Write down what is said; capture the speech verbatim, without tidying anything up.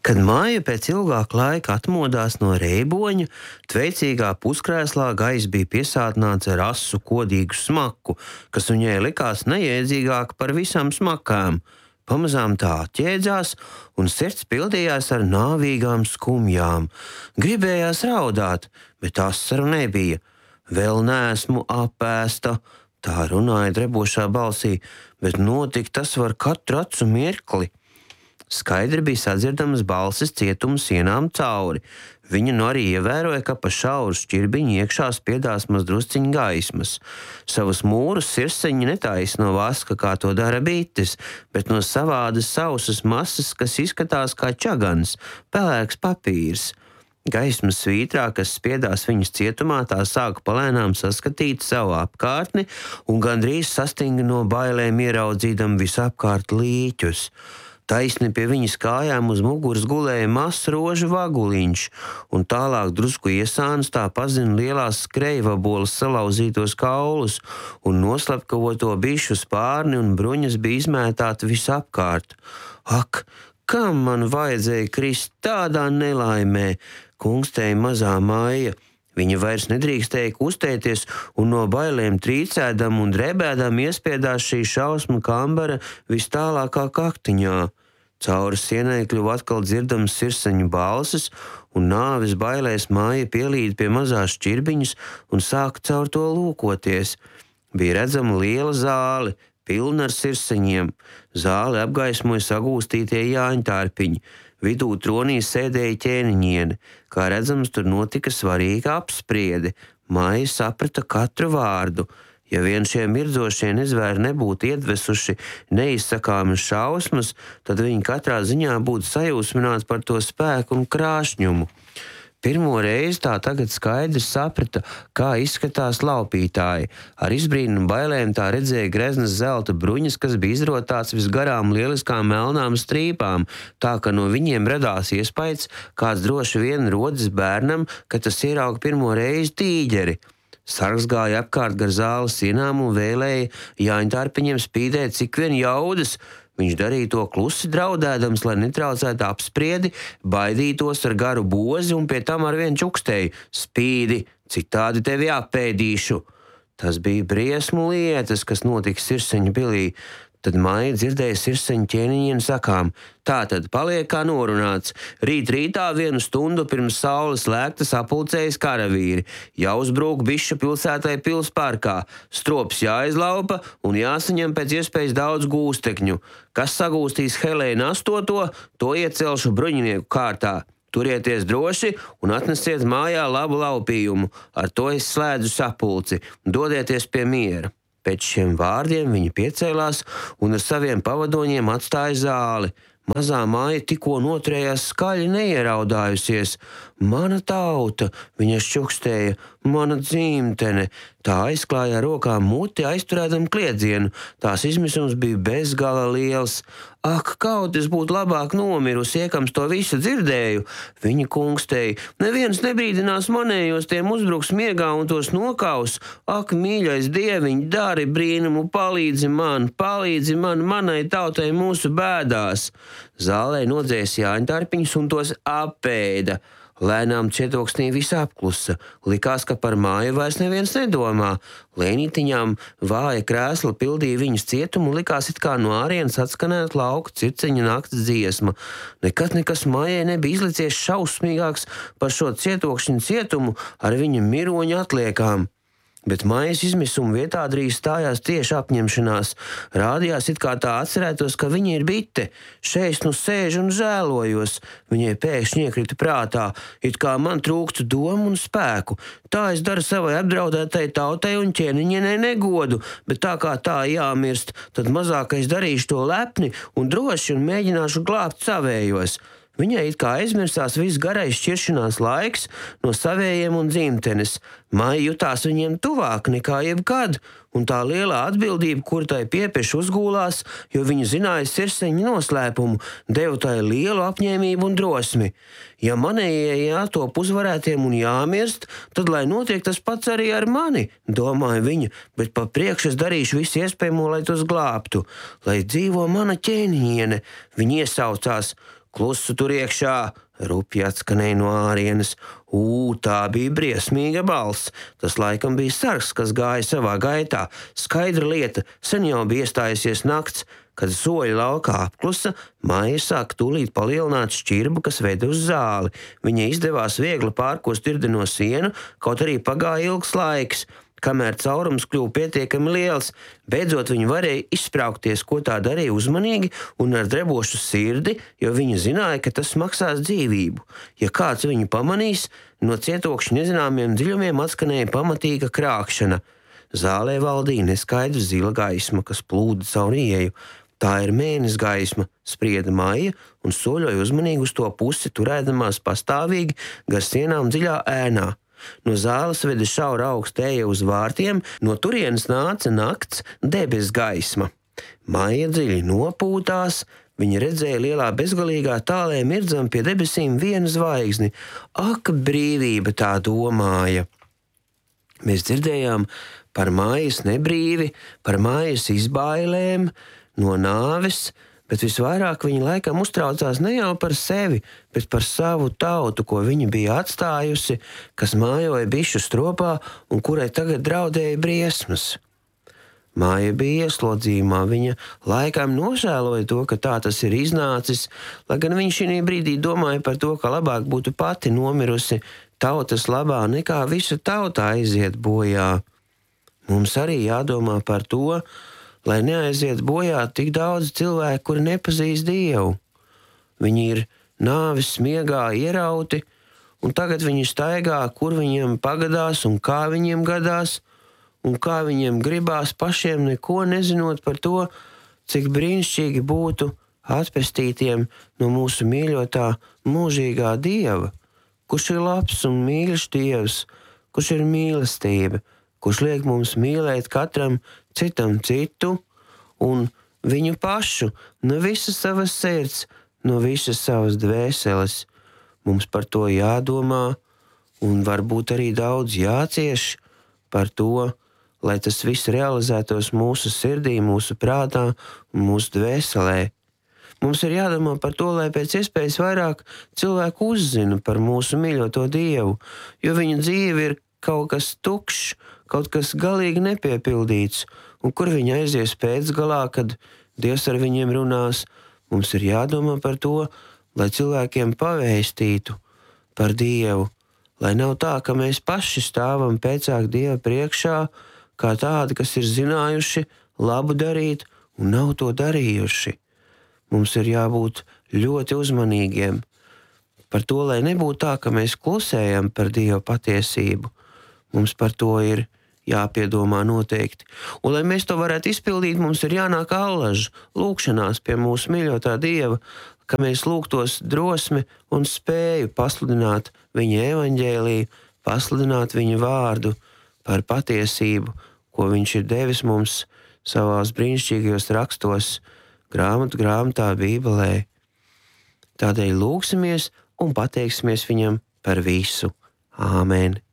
Kad Maija pēc ilgāka laika atmodās no reiboņa, tveicīgā puskrēslā gaiss bija piesātināts ar asu kodīgu smaku, kas viņai likās nejēdzīgāk par visām smakām. Pamazām tā atķēdzās, un sirds pildījās ar nāvīgām skumjām. Gribējās raudāt, bet asaru nebija. Vēl neesmu apēsta, tā runāja drebošā balsī, bet notikt tas var katru acu mirkli. Skaidri bija sadzirdamas balsis cietuma sienām cauri. Viņa nu arī ievēroja, ka pa šauru šķirbiņu iekšā spiedās maz drusciņu gaismas. Savus mūrus sirseņi netaisa no vaska, kā to dara bites, bet no savādas sausas masas, kas izskatās kā čagans, pelēks papīrs. Gaismas svītrā, kas spiedās viņas cietumā, tā sāka palēnām saskatīt savu apkārtni un gandrīz sastinga no bailēm ieraudzīdam visapkārt līķus. Taisni pie viņas kājām uz muguras gulēja mazs rožu vaguliņš, un tālāk drusku iesāns tā pazina lielās skrejvaboles salauzītos kaulus, un noslepkavoto bišu spārni un bruņas bija izmētāti visapkārt. Ak, kam man vajadzēja krist tādā nelaimē, kungstēja mazā Maija. Viņa vairs nedrīkstēja kustēties, un no bailēm trīcēdam un drebēdam iespiedās šī šausmu kambara vis tālākā kaktiņā. Cauri sienai kļuva atkal dzirdams sirseņu balsis, un nāves bailēs Maija pielīd pie mazās šķirbiņas un sāka caur to lūkoties. Bija redzama liela zāle, pilna ar sirseņiem. Zāli apgaismoja sagūstītie jāņtārpiņi. Vidū tronī sēdēja ķēniņiene. Kā redzams, tur notika svarīga apspriede. Maija saprata katru vārdu. Ja vien šie mirdzošie nezvēri nebūtu iedvesuši neizsakāmas šausmas, tad viņi katrā ziņā būtu sajūsmināti par to spēku un krāšņumu. Pirmo reizi tā tagad skaidri saprata, kā izskatās laupītāji. Ar izbrīnu bailēm tā redzēja greznas zelta bruņas, kas bija izrotāts visgarām lieliskām melnām strīpām, tā ka no viņiem radās iespējas, kāds droši vien rodas bērnam, kad tas ierauga pirmo reizi tīģeri. Sargs gāja apkārt gar zāles sienām un vēlēja jāņtārpiņiem spīdēt cik vien jaudas. Viņš darīja to klusi draudēdams, lai netraucētu apspriedi, baidītos ar garu bozi un pie tam arvien čukstēja: spīdi, citādi tevi apēdīšu. Tas bija briesmu lietas, kas notika Sirseņu pilī. Tad Maija dzirdēja Sirseņu ķēniņienu sakām: tātad paliek kā norunāts. Rīt rītā vienu stundu pirms saules lēktas apulcējas karavīri. Jāuzbrūk bišu pilsētai pils parkā. Strops jāizlaupa un jāsaņem pēc iespējas daudz gūstekņu. Kas sagūstīs Helēnu astoto, to iecelšu bruņinieku kārtā. Turieties droši un atnesiet mājā labu laupījumu. Ar to es slēdzu sapulci. Dodieties pie miera. Pēc šiem vārdiem viņa piecēlās un ar saviem pavadoņiem atstāja zāli. Mazā Maija tikko noturējās skaļi neieraudājusies. Mana tauta, viņa šķukstēja, mana dzimtene. Tā aizklāja ar rokām muti, aizturēdam kliedzienu. Tās izmisums bija bezgala liels. Ak, kaut es būtu labāk nomirusi, iekams to visu dzirdēju. Viņa kungstēja: neviens nebrīdinās manējos, tiem uzbruks miegā un tos nokaus. Ak, mīļais dieviņ, dari brīnumu, palīdzi man, palīdzi man, manai tautai mūsu bēdās. Zālē nodzēs jāņtārpiņus un tos apēda. Lēnām cietoksnī viss apklusa. Likās, ka par Māju vairs neviens nedomā. Lēnītiņām vāja krēsla pildīja viņas cietumu un likās, it kā no ārienes atskanētu lauka circeņa nakts dziesma. Nekad nekas Mājai nebija izlicies šausmīgāks par šo cietokšņu cietumu ar viņa miroņa atliekām. Bet Maijas izmisuma vietā drīz stājās tieši apņemšanās. Rādījās, it kā tā atcerētos, ka viņa ir bite. Šeit nu sēž un žēlojos. Viņai pēkšņi iekrita prātā, it kā man trūktu domu un spēku. Tā es daru savai apdraudētai tautai un ķēniņienei negodu, bet tā kā tā jāmirst, tad mazākais darīšu to lepni un droši un mēģināšu glābt savējos. Viņai it kā aizmirsās viss garais šķiršanās laiks no savējiem un dzimtenes. Maija jutās viņiem tuvāk nekā jebkad, un tā lielā atbildība, kur tai piepieši uzgūlās, jo viņa zināja Sirseņa noslēpumu, deva tai lielu apņēmību un drosmi. Ja manējie jātop uzvarētiem un jāmirst, tad lai notiek tas pats arī ar mani, domāja viņa, bet pa priekšu es darīšu visu iespējamo, lai tos glābtu. Lai dzīvo mana ķēniņiene, viņa iesaucās. Klusu tur iekšā, rupji atskanēja no ārienes. Ū, tā bija briesmīga balss. Tas laikam bija sargs, kas gāja savā gaitā. Skaidra lieta, sen jau bija iestājusies nakts. Kad soļi laukā apklusa, Maija sāka tūlīt palielināt šķirbu, kas veda uz zāli. Viņai izdevās viegli pārkost irdeno sienu, kaut arī pagāja ilgs laiks. Kamēr caurums kļuva pietiekami liels, beidzot viņa varēja izspraukties, ko tā darīja uzmanīgi un ar drebošu sirdi, jo viņa zināja, ka tas maksās dzīvību. Ja kāds viņu pamanīs, no cietokšņa nezināmiem dziļumiem atskanēja pamatīga krākšana. Zālē valdīja neskaidra zila gaisma, kas plūda caur ieeju. Tā ir mēnes gaisma, sprieda Maija un soļoja uzmanīgi uz to pusi, turēdamās pastāvīgi gar sienām dziļā ēnā. No zāles veda šaura augsta eja uz vārtiem, no turienes nāca nakts debes gaisma. Maija dziļi nopūtās, viņa redzēja lielā bezgalīgā tālē mirdzam pie debesīm vienu zvaigzni. Ak, brīvība, tā domāja! Mēs dzirdējām par Maijas nebrīvi, par Maijas izbailēm no nāves, bet visvairāk viņa laikam uztraucās ne jau par sevi, bet par savu tautu, ko viņa bija atstājusi, kas mājoja bišu stropā un kurai tagad draudēja briesmas. Maija bija ieslodzījumā, viņa laikam nožēloja to, ka tā tas ir iznācis, lai gan viņš šī brīdī domāja par to, ka labāk būtu pati nomirusi tautas labā, nekā visa tauta aiziet bojā. Mums arī jādomā par to, lai neaiziet bojā tik daudz cilvēku, kuri nepazīst Dievu. Viņi ir nāves smiegā ierauti, un tagad viņi staigā, kur viņiem pagadās un kā viņiem gadās, un kā viņiem gribās pašiem neko nezinot par to, cik brīnišķīgi būtu atpestītiem no mūsu mīļotā mūžīgā Dieva, kurš ir labs un mīļš Dievs, kurš ir mīlestība, kurš liek mums mīlēt katram citam citu un viņu pašu no visas savas sirds, no visas savas dvēseles. Mums par to jādomā un varbūt arī daudz jācieš par to, lai tas viss realizētos mūsu sirdī, mūsu prātā un mūsu dvēselē. Mums ir jādomā par to, lai pēc iespējas vairāk cilvēku uzzina par mūsu mīļoto Dievu, jo viņa dzīve ir kaut kas tukšs, kaut kas galīgi nepiepildīts, un kur viņi aizies pēcgalā, kad Dievs ar viņiem runās. Mums ir jādomā par to, lai cilvēkiem pavēstītu par Dievu, lai nav tā, ka mēs paši stāvam pēcāk Dieva priekšā, kā tādi, kas ir zinājuši labu darīt un nav to darījuši. Mums ir jābūt ļoti uzmanīgiem par to, lai nebūtu tā, ka mēs klusējam par Dieva patiesību. Mums par to ir jāpiedomā noteikti. Un, lai mēs to varētu izpildīt, mums ir jānāk allaž, lūkšanās pie mūsu mīļotā Dieva, ka mēs lūgtos drosmi un spēju pasludināt viņa evaņģēliju, pasludināt viņa vārdu par patiesību, ko viņš ir devis mums savās brīnišķīgajos rakstos, grāmatu grāmatā Bībelē. Tādēļ lūgsimies un pateiksimies viņam par visu. Āmen!